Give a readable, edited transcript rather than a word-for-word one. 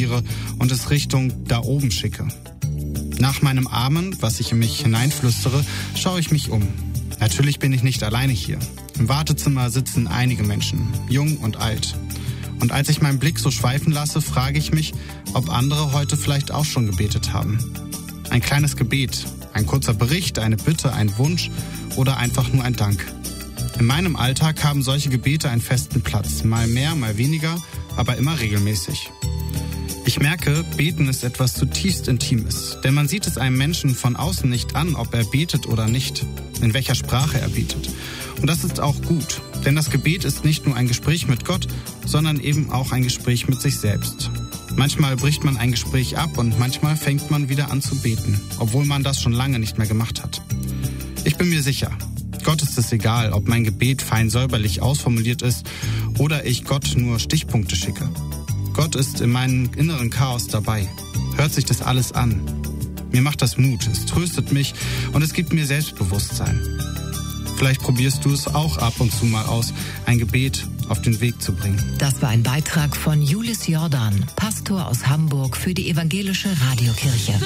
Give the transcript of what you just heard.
formuliere und es Richtung da oben schicke. Nach meinem Amen, was ich in mich hineinflüstere, schaue ich mich um. Natürlich bin ich nicht alleine hier. Im Wartezimmer sitzen einige Menschen, jung und alt. Und als ich meinen Blick so schweifen lasse, frage ich mich, ob andere heute vielleicht auch schon gebetet haben. Ein kleines Gebet, ein kurzer Bericht, eine Bitte, ein Wunsch oder einfach nur ein Dank. In meinem Alltag haben solche Gebete einen festen Platz, mal mehr, mal weniger, aber immer regelmäßig. Ich merke, Beten ist etwas zutiefst Intimes, denn man sieht es einem Menschen von außen nicht an, ob er betet oder nicht, in welcher Sprache er betet. Und das ist auch gut, denn das Gebet ist nicht nur ein Gespräch mit Gott, sondern eben auch ein Gespräch mit sich selbst. Manchmal bricht man ein Gespräch ab und manchmal fängt man wieder an zu beten, obwohl man das schon lange nicht mehr gemacht hat. Ich bin mir sicher, Gott ist es egal, ob mein Gebet fein säuberlich ausformuliert ist oder ich Gott nur Stichpunkte schicke. Gott ist in meinem inneren Chaos dabei, hört sich das alles an. Mir macht das Mut, es tröstet mich und es gibt mir Selbstbewusstsein. Vielleicht probierst du es auch ab und zu mal aus, ein Gebet auf den Weg zu bringen. Das war ein Beitrag von Julis Jordan, Pastor aus Hamburg für die Evangelische Radiokirche.